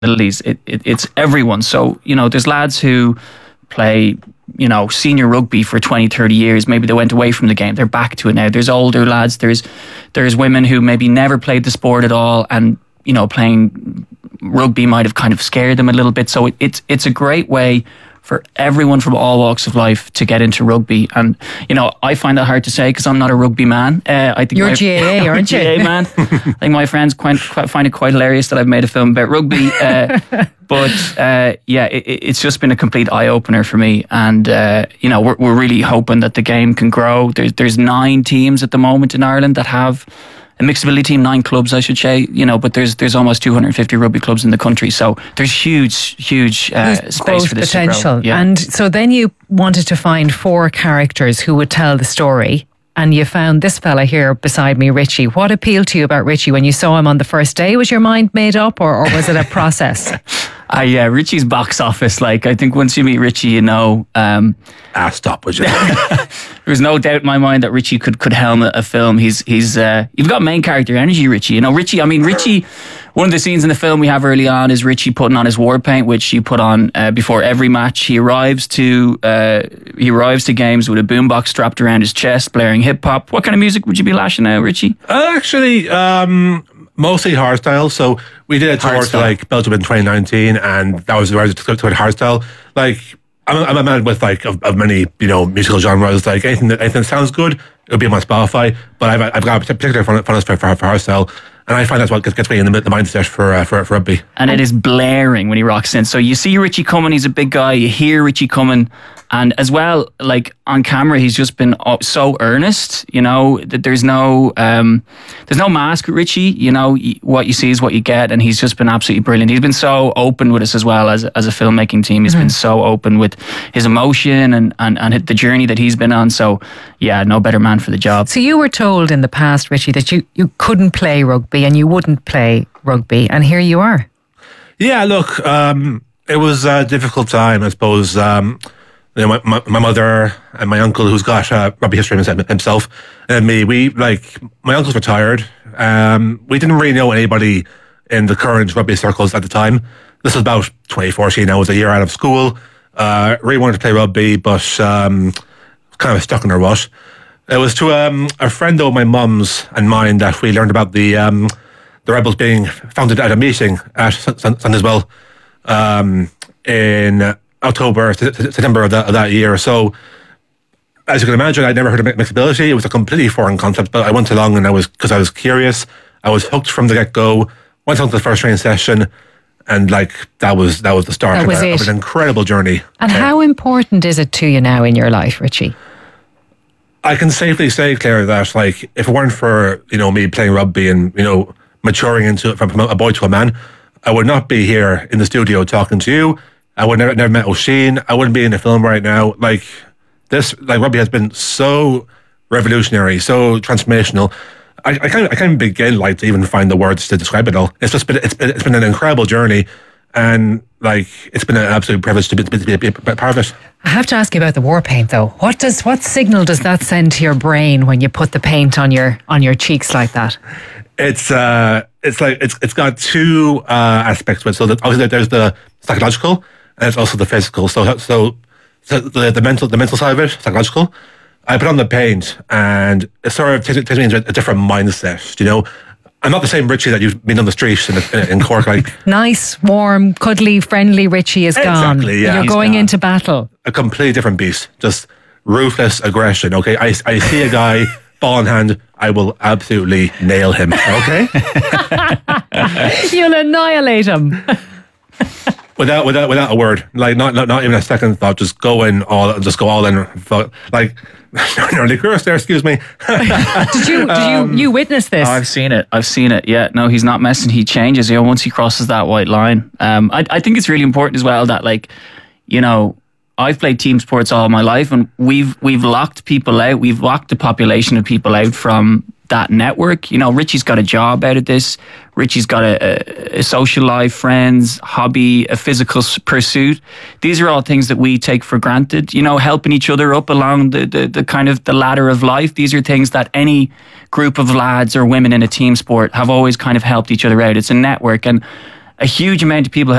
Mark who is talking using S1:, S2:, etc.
S1: disabilities. It's everyone. So, there's lads who play, senior rugby for 20, 30 years. Maybe they went away from the game. They're back to it now. There's older lads. There's women who maybe never played the sport at all, and, playing rugby might have kind of scared them a little bit. So it's a great way for everyone from all walks of life to get into rugby. And, I find that hard to say because I'm not a rugby man. I think
S2: you're GAA, aren't you?
S1: GAA man. I think my friends find it quite hilarious that I've made a film about rugby. It's just been a complete eye-opener for me. And, we're really hoping that the game can grow. There's 9 teams at the moment in Ireland that have a mixed ability team, 9 clubs, I should say, but there's almost 250 rugby clubs in the country. So there's huge space for this
S2: potential.
S1: To grow. Yeah.
S2: And so then you wanted to find 4 characters who would tell the story. And you found this fella here beside me, Richie. What appealed to you about Richie when you saw him on the first day? Was your mind made up or was it a process?
S1: Richie's box office. I think once you meet Richie,
S3: stop, would you?
S1: There's no doubt in my mind that Richie could helm a film. He's you've got main character energy, Richie. Richie. One of the scenes in the film we have early on is Richie putting on his war paint, which he put on before every match. He arrives to games with a boombox strapped around his chest, blaring hip hop. What kind of music would you be lashing out, Richie?
S3: Actually, mostly hardstyle. So we did a tour to Belgium in 2019, and that was where I took hardstyle. I'm a man with of many musical genres. Anything that sounds good, it'll be on my Spotify. But I've got a particular fondness for hardstyle, and I find that's what gets me in the mindset for rugby.
S1: And it is blaring when he rocks in. So you see Richie coming, he's a big guy. You hear Richie coming, and as well, on camera, he's just been so earnest. That there's no mask with Richie. What you see is what you get, and he's just been absolutely brilliant. He's been so open with us as well as a filmmaking team. He's been so open with his emotion and the journey that he's been on. So yeah, no better man for the job.
S2: So you were told in the past, Richie, that you couldn't play rugby and you wouldn't play rugby, and here you are.
S3: Yeah, look, it was a difficult time, I suppose. My mother and my uncle, who's got rugby history himself, and me, my uncle's retired. We didn't really know anybody in the current rugby circles at the time. This was about 2014. I was a year out of school. Really wanted to play rugby, but kind of stuck in a rut. It was to a friend of my mum's and mine that we learned about the Rebels being founded at a meeting at Sandiswell in October, September of that year. So, as you can imagine, I'd never heard of mixed ability. It was a completely foreign concept, but I went along and because I was curious. I was hooked from the get-go. Went on to the first training session, and that was the start of an incredible journey.
S2: And how important is it to you now in your life, Richie?
S3: I can safely say, Claire, that if it weren't for me playing rugby and maturing into it from a boy to a man, I would not be here in the studio talking to you. I would never met Oisín. I wouldn't be in a film right now. Rugby has been so revolutionary, so transformational. I can't begin to even find the words to describe it all. It's been an incredible journey, and it's been an absolute privilege to be a part of it.
S2: I have to ask you about the war paint, though. What signal does that send to your brain when you put the paint on your cheeks like that?
S3: It's got 2 aspects to it. So obviously there's the psychological, and it's also the physical. So the mental side of it, psychological. I put on the paint, and it sort of takes me into a different mindset. I'm not the same Richie that you've been on the street in Cork.
S2: Nice, warm, cuddly, friendly Richie is gone.
S3: Exactly, yeah.
S2: You're going into battle.
S3: A completely different beast. Just ruthless aggression. Okay, I see a guy, ball in hand, I will absolutely nail him. Okay,
S2: you'll annihilate him.
S3: Without a word, not even a second thought. Just go all in. Nearly cursed there. Excuse me.
S2: Did you witness this?
S1: I've seen it. Yeah, no, he's not messing. He changes. Once he crosses that white line. I think it's really important as well that I've played team sports all my life, and we've locked people out. We've locked the population of people out from that network. Richie's got a job out of this. Richie's got a social life, friends, hobby, a physical pursuit. These are all things that we take for granted. Helping each other up along the kind of the ladder of life. These are things that any group of lads or women in a team sport have always kind of helped each other out. It's a network, and a huge amount of people